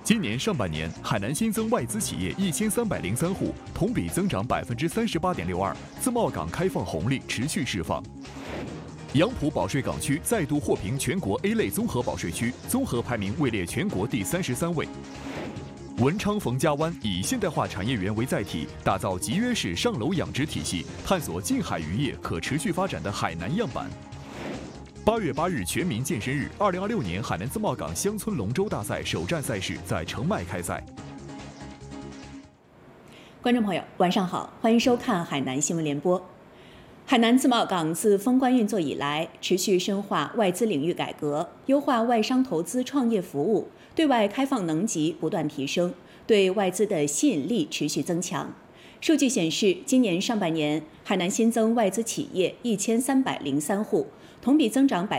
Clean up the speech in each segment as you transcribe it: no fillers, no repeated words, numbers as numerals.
今年上半年，海南新增外资企业1303户，同比增长38.62%，自贸港开放红利持续释放。杨浦保税港区再度获评全国 A 类综合保税区，综合排名位列全国第33位。文昌冯家湾以现代化产业园为载体，打造集约式上楼养殖体系，探索近海渔业可持续发展的海南样板。8月8日全民健身日，2026年海南自贸港乡村龙舟大赛首站赛事在澄迈开赛。 观众朋友，晚上好，欢迎收看海南新闻联播。海南自贸港自封关运作以来，持续深化外资领域改革，优化外商投资创业服务，对外开放能级不断提升，对外资的吸引力持续增强。数据显示，今年上半年，海南新增外资企业1303户，同比增长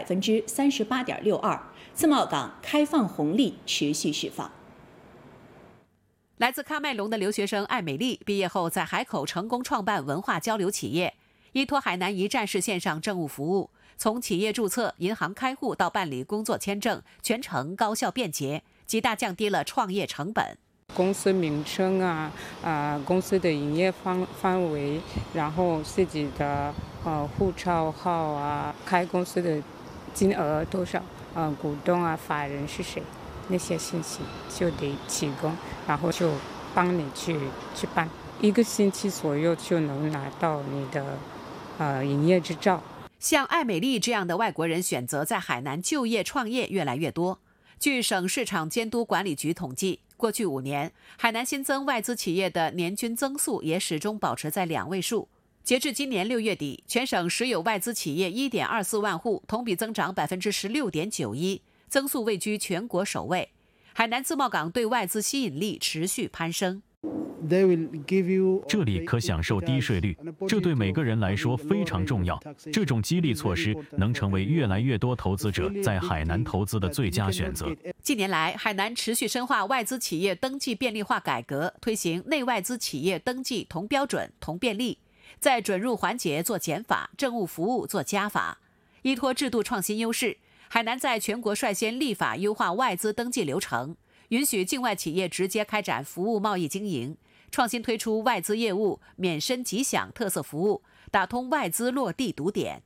38.62%，自贸港开放红利持续释放。 来自喀麦隆的留学生艾美丽毕业后，在海口成功创办文化交流企业，依托海南一站式线上政务服务，从企业注册、银行开户到办理工作签证，全程高效便捷，极大降低了创业成本。 公司名称公司的营业范围，然后自己的护照号开公司的金额多少，股东法人是谁，那些信息就得提供，然后就帮你去办，1个星期左右就能拿到你的营业执照。 像艾美丽这样的外国人选择在海南就业创业越来越多。据省市场监督管理局统计，过去5年，海南新增外资企业的年均增速也始终保持在2位数。截至今年6月底，全省实有外资企业1.24万户，同比增长16.91%，增速位居全国首位。海南自贸港对外资吸引力持续攀升。 这里可享受低税率，这对每个人来说非常重要。这种激励措施能成为越来越多投资者在海南投资的最佳选择。 近年来，海南持续深化外资企业登记便利化改革，推行内外资企业登记同标准、同便利，在准入环节做减法，政务服务做加法。依托制度创新优势，海南在全国率先立法优化外资登记流程，允许境外企业直接开展服务贸易经营。创新推出外资业务免申即享特色服务，打通外资落地堵点。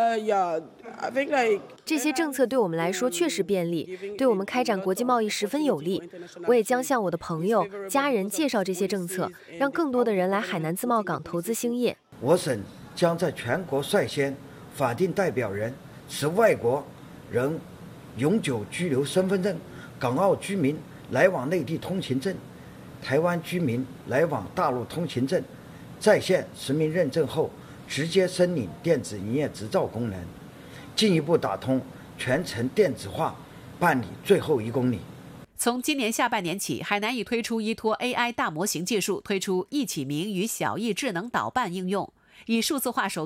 这些政策对我们来说确实便利，对我们开展国际贸易十分有利。我也将向我的朋友、家人介绍这些政策，让更多的人来海南自贸港投资兴业。 我省将在全国率先法定代表人持外国人永久居留身份证、港澳居民来往内地通行证、台湾居民来往大陆通行证在线实名认证后，直接申领电子营业执照功能，进一步打通全程电子化办理最后1公里。 从今年下半年起，海南已推出依托 AI 大模型技术推出易启明与小易智能导办应用，以数字化手